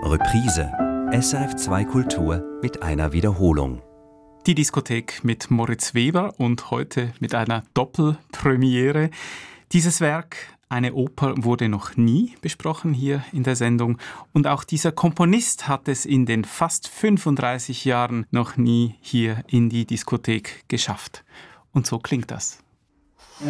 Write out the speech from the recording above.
Reprise. SRF2 Kultur mit einer Wiederholung. Die Diskothek mit Moritz Weber und heute mit einer Doppelpremiere. Dieses Werk, eine Oper, wurde noch nie besprochen hier in der Sendung. Und auch dieser Komponist hat es in den fast 35 Jahren noch nie hier in die Diskothek geschafft. Und so klingt das.